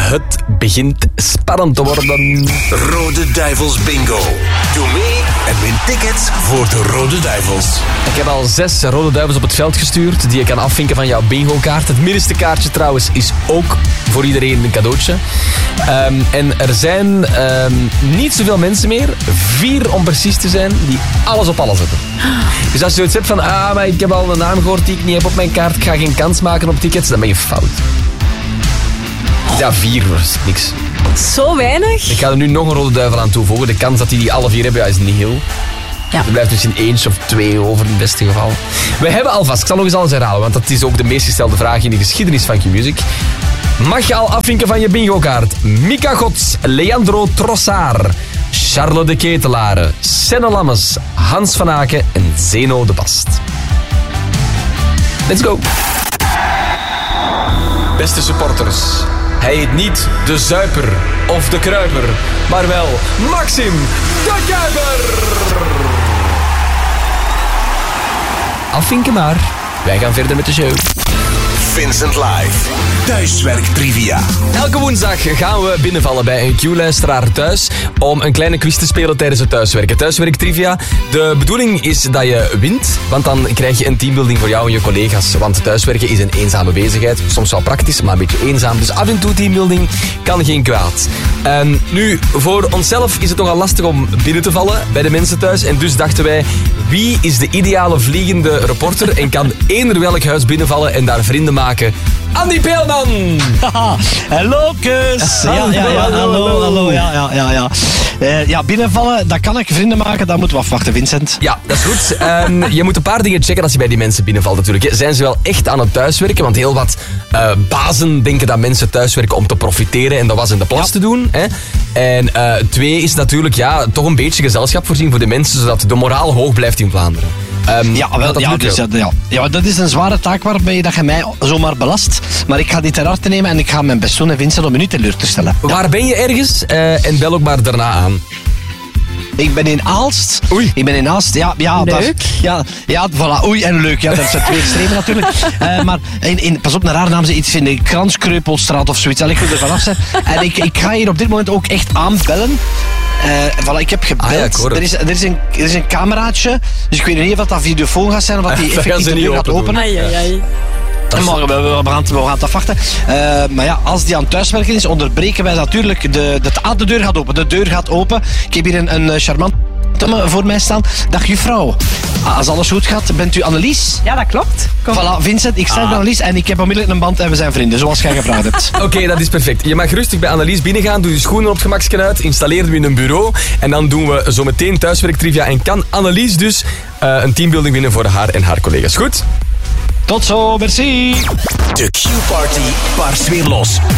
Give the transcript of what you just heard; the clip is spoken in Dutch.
Het begint spannend te worden. Rode Duivels Bingo. Doe mee en win tickets voor de Rode Duivels. Ik heb al 6 Rode Duivels op het veld gestuurd die je kan afvinken van jouw bingo-kaart. Het middenste kaartje trouwens is ook voor iedereen een cadeautje. En er zijn niet zoveel mensen meer, 4 om precies te zijn, die alles op alles hebben. Dus als je zoiets hebt van, maar ik heb al een naam gehoord die ik niet heb op mijn kaart, ik ga geen kans maken op tickets, dan ben je fout. Ja, 4 is niks. Zo weinig? Ik ga er nu nog een Rode Duivel aan toevoegen. De kans dat die alle 4 hebben, is niet heel. Ja. Er blijft misschien 1 of 2 over in het beste geval. We hebben alvast, ik zal nog eens alles herhalen, want dat is ook de meest gestelde vraag in de geschiedenis van Q-Music. Mag je al afvinken van je bingo-kaart? Mika Gods, Leandro Trossard, Charles de Ketelare, Senne Lammes, Hans van Aken en Zeno de Bast. Let's go! Beste supporters, hij heet niet de Zuiper of de Kruiper, maar wel Maxim de Kuiper! Afvinken maar, wij gaan verder met de show. Vincent Live. Thuiswerk Trivia. Elke woensdag gaan we binnenvallen bij een Q-luisteraar thuis om een kleine quiz te spelen tijdens het thuiswerken. Thuiswerk Trivia. De bedoeling is dat je wint, want dan krijg je een teambuilding voor jou en je collega's. Want thuiswerken is een eenzame bezigheid. Soms wel praktisch, maar een beetje eenzaam. Dus af en toe teambuilding kan geen kwaad. Nu, voor onszelf is het nogal lastig om binnen te vallen bij de mensen thuis. En dus dachten wij, wie is de ideale vliegende reporter en kan eender welk huis binnenvallen en daar vrienden maken? Andy Peelman! Hallo, kus! Hallo. Ja, binnenvallen, dat kan ik. Vrienden maken, dat moeten we afwachten, Vincent. Ja, dat is goed. Je moet een paar dingen checken als je bij die mensen binnenvalt natuurlijk. Zijn ze wel echt aan het thuiswerken? Want heel wat bazen denken dat mensen thuiswerken om te profiteren en dat was in de plas te doen. Hè? En 2 is natuurlijk toch een beetje gezelschap voorzien voor de mensen, zodat de moraal hoog blijft in Vlaanderen. Dat is een zware taak waarbij dat je mij zomaar belast. Maar ik ga dit ter harte nemen en ik ga mijn best doen en Vincent om u niet teleur te stellen. Waar ben je ergens? En bel ook maar daarna aan. Ik ben in Aalst. Oei. Ik ben in Aalst, Leuk. Voilà. Oei en leuk. Ja, dat zijn 2 extremen natuurlijk. Maar pas op, een raar naam, iets in de Kranskreupelstraat of zoiets. Ik wil er vanaf zijn. En ik ga hier op dit moment ook echt aanbellen. Ik heb gebeld. Er is een cameraatje. Dus ik weet niet of dat videofoon gaat zijn of dat die effectief de deur gaat openen. Maar we gaan het afwachten. Maar ja, als die aan het thuiswerken is, onderbreken wij natuurlijk. De deur gaat open. De deur gaat open. Ik heb hier een charmant voor mij staan. Dag juffrouw. Als alles goed gaat, bent u Annelies? Ja, dat klopt. Kom. Voilà, Vincent, ik sta bij Annelies en ik heb onmiddellijk een band en we zijn vrienden, zoals jij gevraagd hebt. Oké, dat is perfect. Je mag rustig bij Annelies binnengaan, doe je schoenen op het gemaksken uit, installeer we in een bureau en dan doen we zo meteen thuiswerktrivia en kan Annelies dus een teambuilding winnen voor haar en haar collega's. Goed? Tot zo, merci. De Q-party barst weer los.